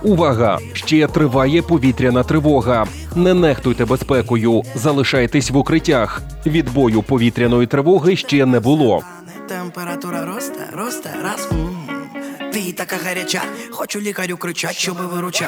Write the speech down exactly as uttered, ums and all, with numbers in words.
Увага! Ще триває повітряна тривога. Не нехтуйте безпекою, залишайтесь в укриттях. Відбою повітряної тривоги ще не було. Температура росте, росте, раз. м. Ти така гаряча, хочу лікарю кричать, щоби виручати.